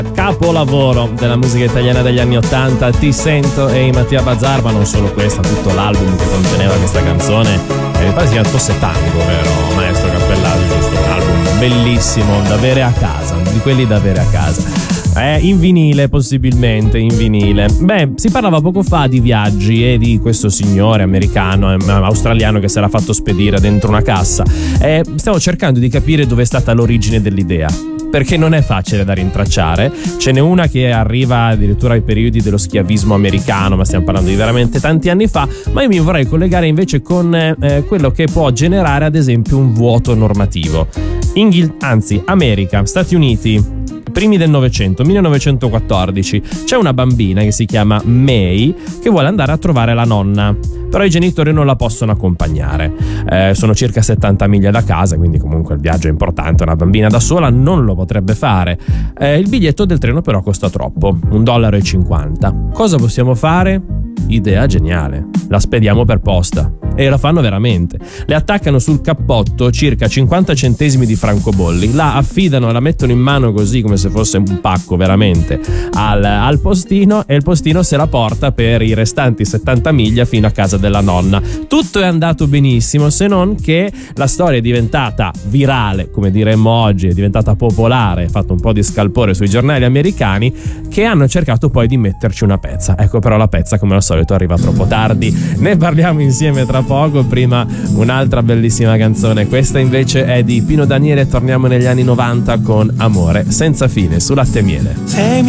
capolavoro della musica italiana degli anni '80, Ti sento e i Mattia Bazar, ma non solo questa, tutto l'album che conteneva questa canzone, mi pare si fosse Tango, vero maestro Cappellassi? Giusto, un album bellissimo da avere a casa, di quelli da avere a casa. In vinile, possibilmente in vinile. Beh, si parlava poco fa di viaggi e di questo signore americano, australiano, che si era fatto spedire dentro una cassa. Stiamo cercando di capire dove è stata l'origine dell'idea, perché non è facile da rintracciare. Ce n'è una che arriva addirittura ai periodi dello schiavismo americano, ma stiamo parlando di veramente tanti anni fa. Ma io mi vorrei collegare invece con quello che può generare ad esempio un vuoto normativo. America, Stati Uniti, primi del Novecento, 1914, c'è una bambina che si chiama May che vuole andare a trovare la nonna, però i genitori non la possono accompagnare. Sono circa 70 miglia da casa, quindi comunque il viaggio è importante, una bambina da sola non lo potrebbe fare. Il biglietto del treno però costa troppo, $1,50. Cosa possiamo fare? Idea geniale, la spediamo per posta. E lo fanno veramente. Le attaccano sul cappotto circa 50 centesimi di francobolli, la affidano, la mettono in mano così come se fosse un pacco veramente al postino, e il postino se la porta per i restanti 70 miglia fino a casa della nonna. Tutto è andato benissimo, se non che la storia è diventata virale, come diremmo oggi, è diventata popolare, ha fatto un po' di scalpore sui giornali americani, che hanno cercato poi di metterci una pezza. Ecco, però la pezza come al solito arriva troppo tardi. Ne parliamo insieme tra poco. Prima un'altra bellissima canzone, questa invece è di Pino Daniele. Torniamo negli anni '90 con Amore senza fine su Latte e Miele.